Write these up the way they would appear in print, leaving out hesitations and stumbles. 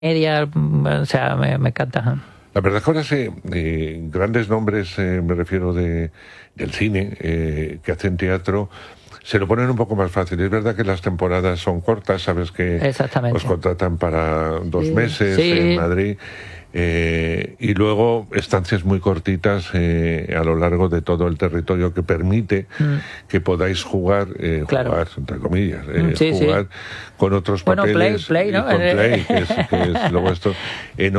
comedia, o sea, me encanta. La verdad es que ahora grandes nombres, me refiero del cine, que hacen teatro, se lo ponen un poco más fácil. Es verdad que las temporadas son cortas, sabes que os contratan para 2 meses en Madrid, y luego estancias muy cortitas a lo largo de todo el territorio que permite que podáis jugar, jugar entre comillas, jugar con otros papeles, play, ¿no? Con play, que es luego esto, en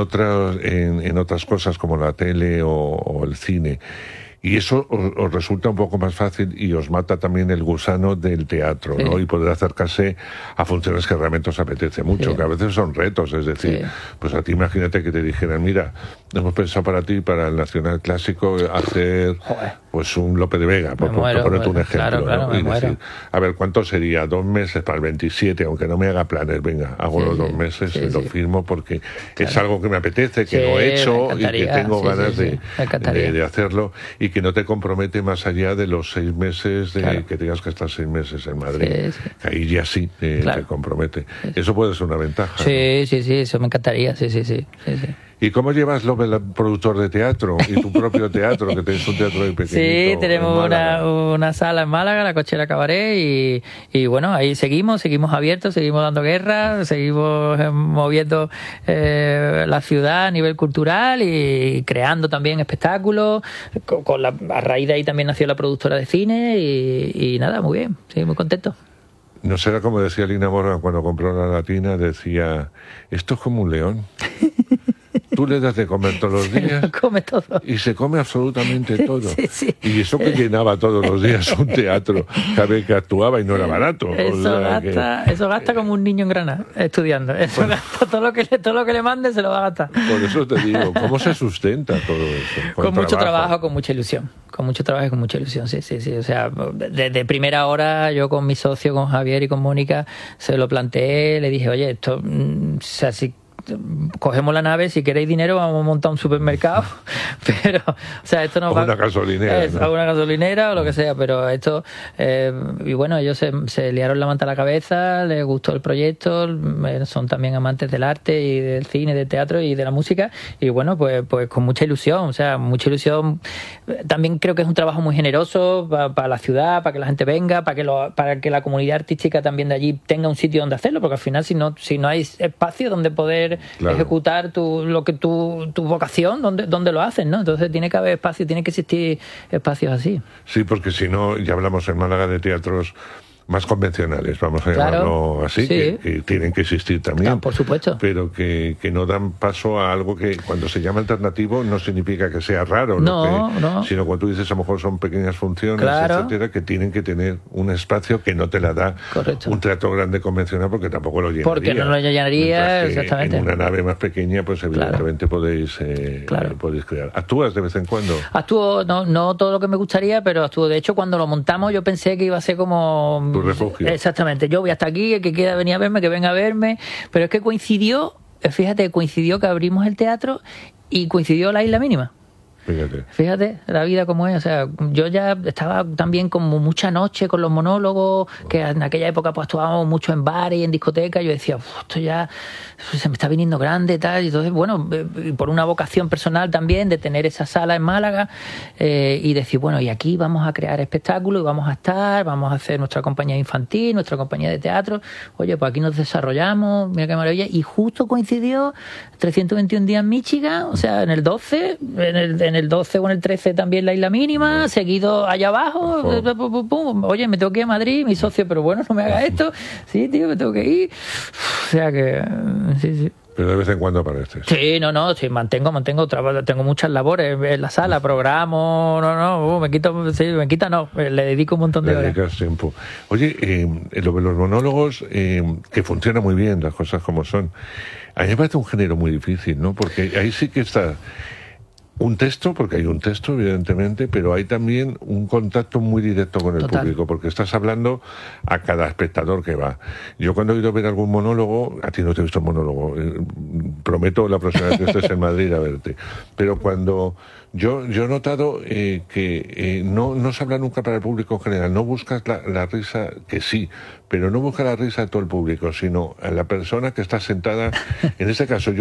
otras cosas como la tele o el cine. Y eso os resulta un poco más fácil y os mata también el gusano del teatro, ¿no? Y poder acercarse a funciones que realmente os apetece mucho, que a veces son retos. Es decir, pues a ti imagínate que te dijeran, mira, hemos pensado para ti, para el Nacional Clásico, hacer pues un Lope de Vega, por ponerte un ejemplo. Claro, ¿no? Y decir, a ver, ¿cuánto sería? 2 meses para el 27, aunque no me haga planes, venga, hago los 2 meses, lo firmo porque es algo que me apetece, que lo he hecho y que tengo ganas de hacerlo, y que no te compromete más allá de los 6 meses que tengas que estar 6 meses en Madrid. Que ahí ya te compromete. Eso puede ser una ventaja. Sí, eso me encantaría, sí. ¿Y cómo llevas lo del productor de teatro y tu propio teatro, que tenés un teatro ahí pequeñito? Sí, tenemos una sala en Málaga, la Cochera Cabaret, y bueno, ahí seguimos abiertos, seguimos dando guerra, seguimos moviendo la ciudad a nivel cultural y creando también espectáculos. A raíz de ahí también nació la productora de cine y nada, muy bien, sí, muy contento. No será como decía Lina Morgan cuando compró la Latina, decía, esto es como un león. Tú le das de comer todos los días, come todo. Y se come absolutamente todo. Sí. Y eso que llenaba todos los días un teatro cada vez que actuaba, y no era barato. Eso gasta como un niño en Granada estudiando. Eso gasta todo lo que le mande, se lo va a gastar. Por eso te digo, ¿cómo se sustenta todo eso? Con mucho trabajo, con mucha ilusión. Con mucho trabajo y con mucha ilusión, sí. O sea, desde primera hora yo con mi socio, con Javier y con Mónica, se lo planteé, le dije, oye, esto, o sea, si cogemos la nave, si queréis dinero vamos a montar un supermercado, pero o sea, esto no va una gasolinera, ¿no? Una gasolinera o lo que sea, pero esto y bueno, ellos se liaron la manta a la cabeza, les gustó el proyecto, son también amantes del arte y del cine, del teatro y de la música, y bueno, pues con mucha ilusión, o sea, mucha ilusión. También creo que es un trabajo muy generoso para la ciudad, para que la gente venga, para que la comunidad artística también de allí tenga un sitio donde hacerlo, porque al final si no hay espacio donde poder ejecutar tu vocación, donde lo hacen, ¿no? Entonces tiene que haber espacio, tiene que existir espacios así. Sí, porque si no, ya hablamos en Málaga de teatros más convencionales, vamos a llamarlo así, que tienen que existir también, por supuesto, pero que no dan paso a algo que cuando se llama alternativo no significa que sea raro, no. sino cuando tú dices a lo mejor son pequeñas funciones, etcétera, que tienen que tener un espacio que no te la da un teatro grande convencional, porque tampoco lo llenaría. Porque no lo llenaría, exactamente. En una nave más pequeña, pues evidentemente podéis crear. ¿Actúas de vez en cuando? Actúo, no todo lo que me gustaría, pero actúo. De hecho, cuando lo montamos yo pensé que iba a ser como tu refugio. Exactamente, yo voy hasta aquí, el que quiera venir a verme, que venga a verme, pero es que coincidió que abrimos el teatro y coincidió la Isla Mínima. Fíjate la vida como es, o sea, yo ya estaba también como mucha noche con los monólogos, que en aquella época pues actuábamos mucho en bares y en discotecas, yo decía, esto ya se me está viniendo grande, tal, y entonces bueno, por una vocación personal también de tener esa sala en Málaga, y decir, bueno, y aquí vamos a crear espectáculos y vamos a hacer nuestra compañía infantil, nuestra compañía de teatro, oye, pues aquí nos desarrollamos, mira qué maravilla, y justo coincidió 321 días en Michigan, o sea, en el 12, en el 12 o en el 13 también la Isla Mínima, seguido allá abajo, oye, me tengo que ir a Madrid, mi socio, pero bueno, no me haga esto, sí, tío, me tengo que ir, o sea que, sí. Pero de vez en cuando apareces. Sí, sí, mantengo tengo muchas labores en la sala, programo, me quita, le dedico un montón de horas. Dedicas tiempo. Oye, lo de los monólogos, que funciona muy bien, las cosas como son, a mí me parece un género muy difícil, ¿no? Porque ahí sí que está un texto, porque hay un texto, evidentemente, pero hay también un contacto muy directo con el público, porque estás hablando a cada espectador que va. Yo cuando he ido a ver algún monólogo, a ti no te he visto un monólogo, prometo la próxima vez que estés en Madrid a verte. Pero cuando yo he notado que no se habla nunca para el público en general, no buscas la risa, que sí, pero no buscas la risa de todo el público, sino a la persona que está sentada, en este caso yo